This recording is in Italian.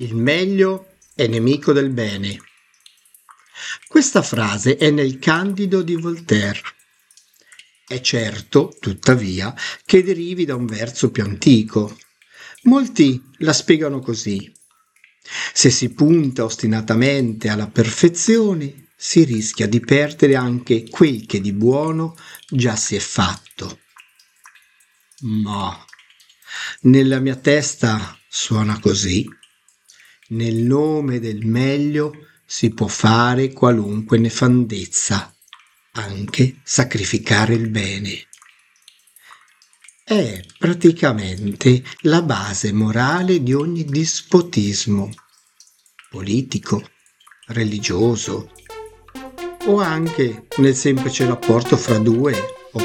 Il meglio è nemico del bene. Questa frase è nel Candido di Voltaire. È certo, tuttavia, che derivi da un verso più antico. Molti la spiegano così: se si punta ostinatamente alla perfezione, si rischia di perdere anche quel che di buono già si è fatto. Ma nella mia testa suona così. Nel nome del meglio si può fare qualunque nefandezza, anche sacrificare il bene. È praticamente la base morale di ogni dispotismo, politico, religioso o anche nel semplice rapporto fra due